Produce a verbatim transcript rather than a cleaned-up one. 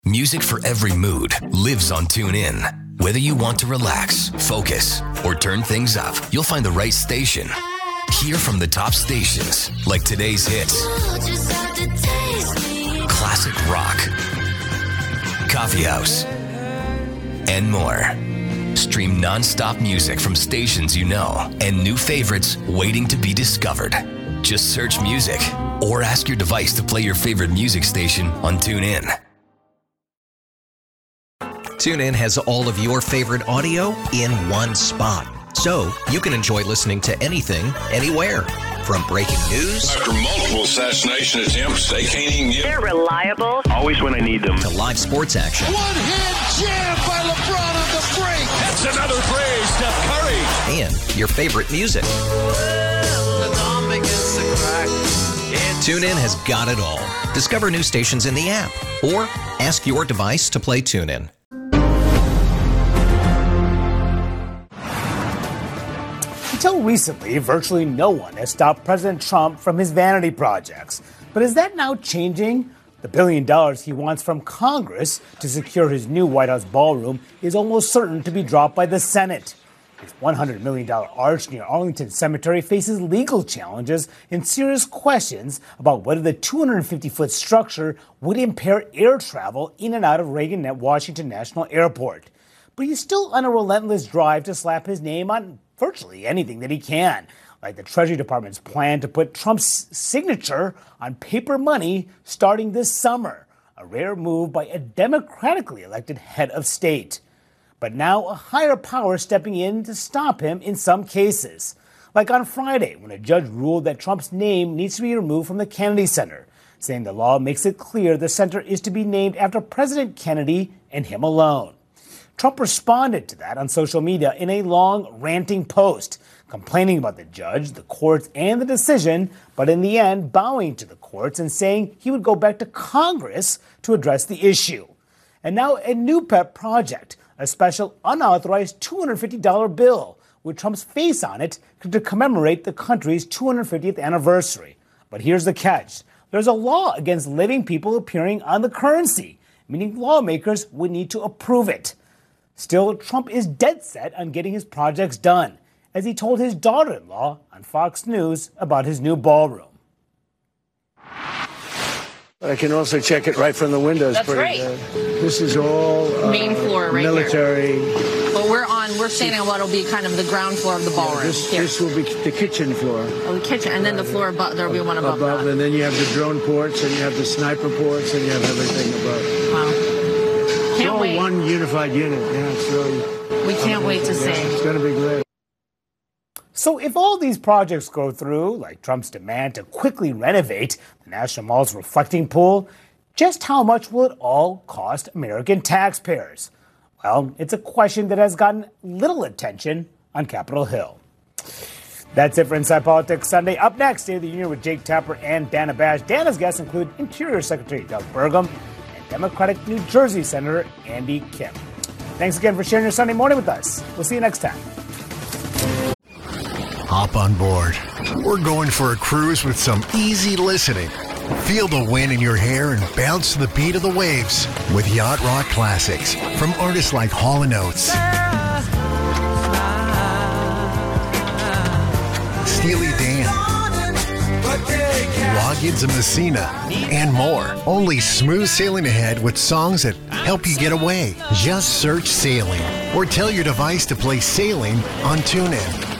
Music for every mood lives on TuneIn. Whether you want to relax, focus, or turn things up, you'll find the right station. Hear from the top stations, like today's hits, classic rock, coffee house, and more. Stream non-stop music from stations you know and new favorites waiting to be discovered. Just search music or ask your device to play your favorite music station on TuneIn. TuneIn has all of your favorite audio in one spot, so you can enjoy listening to anything, anywhere. From breaking news after multiple assassination attempts, they can't even get. They're reliable. Always when I need them. To live sports action. One-hand jam by LeBron on the break. That's another three, Steph Curry. And your favorite music. TuneIn has got it all. Discover new stations in the app or ask your device to play TuneIn. Until recently, virtually no one has stopped President Trump from his vanity projects. But is that now changing? The billion dollars he wants from Congress to secure his new White House ballroom is almost certain to be dropped by the Senate. His one hundred million dollars arch near Arlington Cemetery faces legal challenges and serious questions about whether the two hundred fifty foot structure would impair air travel in and out of Reagan Washington National Airport. But he's still on a relentless drive to slap his name on virtually anything that he can, like the Treasury Department's plan to put Trump's signature on paper money starting this summer, a rare move by a democratically elected head of state. But now a higher power stepping in to stop him in some cases, like on Friday when a judge ruled that Trump's name needs to be removed from the Kennedy Center, saying the law makes it clear the center is to be named after President Kennedy and him alone. Trump responded to that on social media in a long, ranting post, complaining about the judge, the courts, and the decision, but in the end bowing to the courts and saying he would go back to Congress to address the issue. And now a new pet project, a special unauthorized two hundred fifty dollars bill with Trump's face on it to commemorate the country's two hundred fiftieth anniversary. But here's the catch. There's a law against living people appearing on the currency, meaning lawmakers would need to approve it. Still, Trump is dead set on getting his projects done, as he told his daughter-in-law on Fox News about his new ballroom. But I can also check it right from the windows. That's pretty right. good. This is all uh, main floor right military. Here. But we're on. We're standing on what'll be kind of the ground floor of the ballroom. Yeah, this, here. this will be the kitchen floor. Oh, the kitchen, and then the floor above. There'll be one above, above that. And then you have the drone ports, and you have the sniper ports, and you have everything above. Wow. Can't it's all wait. one unified unit. Yeah, it's really. We can't wait to see. It's going to be great. So if all these projects go through, like Trump's demand to quickly renovate the National Mall's reflecting pool, just how much will it all cost American taxpayers? Well, it's a question that has gotten little attention on Capitol Hill. That's it for Inside Politics Sunday. Up next, State of the Union with Jake Tapper and Dana Bash. Dana's guests include Interior Secretary Doug Burgum and Democratic New Jersey Senator Andy Kim. Thanks again for sharing your Sunday morning with us. We'll see you next time. Hop on board. We're going for a cruise with some easy listening. Feel the wind in your hair and bounce to the beat of the waves with Yacht Rock Classics from artists like Hall and Oates, Steely Dan, Loggins and Messina, and more. Only smooth sailing ahead with songs that help you get away. Just search Sailing or tell your device to play Sailing on TuneIn.